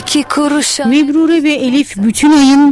Mebrure ve Elif Bütünay'ın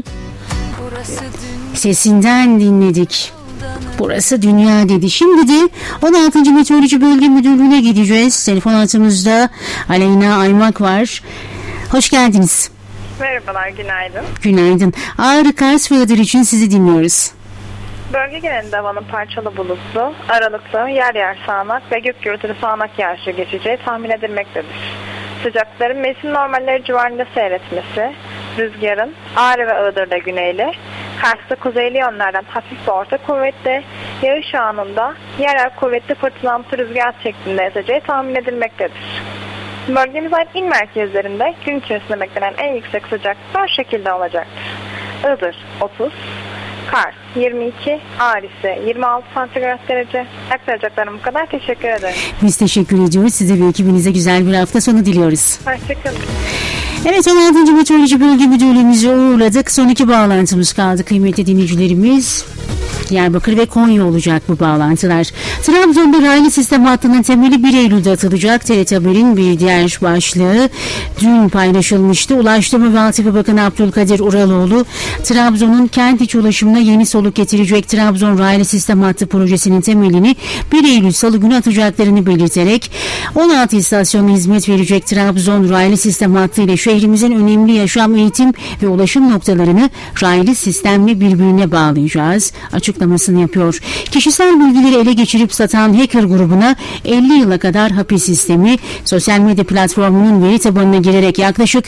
sesinden dinledik. Burası dünya dedi. Şimdi de 16. Meteoroloji Bölge Müdürlüğü'ne gideceğiz. Telefon altımızda Aleyna Aymak var. Hoş geldiniz. Merhabalar, günaydın. Günaydın. Ağrı, Kars ve Iğdır için sizi dinliyoruz. Bölge genelinde havanın parçalı bulutlu, aralıklı, yer yer sağanak ve gök gürültülü sağanak yağışı geçeceği tahmin edilmektedir. Sıcaklıkların mevsim normalleri civarında seyretmesi, rüzgarın Ağrı ve Iğdır'da güneyli, Kars'ta kuzeyli yönlerden hafif ve orta kuvvetli, yağış anında yer yer kuvvetli fırtınamsı rüzgar şeklinde eseceği tahmin edilmektedir. Bölgemiz ait il merkezlerinde gün içerisinde beklenen en yüksek sıcaklıklar şekilde olacaktır. Iğdır 30, Kars 22, Ağrı ise 26 santigrat derece. Aktaracaklarım bu kadar. Teşekkür ederim. Biz teşekkür ediyoruz. Size ve ekibinize güzel bir hafta sonu diliyoruz. Hoşçakalın. Evet, 16. Meteoroloji Bölge Müdürlüğümüzü uğurladık. Son iki bağlantımız kaldı kıymetli dinleyicilerimiz. Diyarbakır ve Konya olacak bu bağlantılar. Trabzon'da raylı sistem hattının temeli 1 Eylül'de atılacak. TRT Haber'in bir diğer başlığı dün paylaşılmıştı. Ulaştırma ve Altyapı Bakanı Abdülkadir Uraloğlu, Trabzon'un kent içi ulaşımına yeni soluk getirecek Trabzon raylı sistem hattı projesinin temelini 1 Eylül Salı günü atacaklarını belirterek 16 istasyonla hizmet verecek Trabzon raylı sistem hattı ile şehrimizin önemli yaşam, eğitim ve ulaşım noktalarını raylı sistemle birbirine bağlayacağız açıklamasını yapıyor. Kişisel bilgileri ele geçirip satan hacker grubuna 50 yıla kadar hapis sistemi, sosyal medya platformunun veri tabanına girerek yaklaşık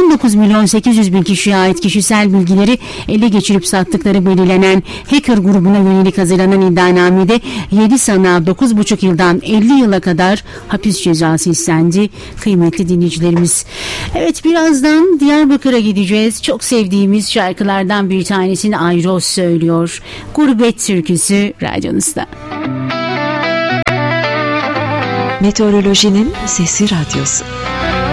19.800.000 kişiye ait kişisel bilgileri ele geçirip sattıkları belirlenen hacker grubuna yönelik hazırlanan iddianamede 7 sanığa 9,5 yıldan 50 yıla kadar hapis cezası istendi. Kıymetli dinleyicilerimiz. Evet, birazdan Diyarbakır'a gideceğiz. Çok sevdiğimiz şarkılardan bir tanesini Ayros söylüyor. Gurbet türküsü radyonuzda. Meteorolojinin Sesi Radyosu.